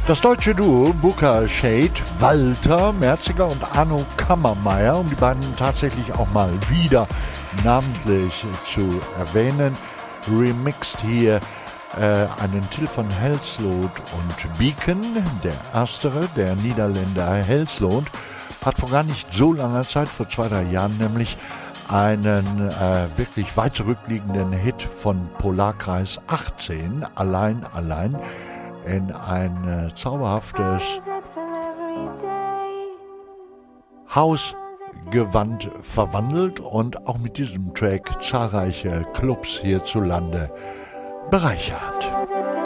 Das deutsche Duo Booker Shade, Walter Merziger und Arno Kammermeier, um die beiden tatsächlich auch mal wieder namentlich zu erwähnen, remixt hier einen Titel von Helsloot und Beacon. Der erstere, der Niederländer Helsloot, hat vor gar nicht so langer Zeit, vor 2-3 Jahren nämlich, einen wirklich weit zurückliegenden Hit von Polarkreis 18, Allein, in ein zauberhaftes Hausgewand verwandelt und auch mit diesem Track zahlreiche Clubs hierzulande bereichert.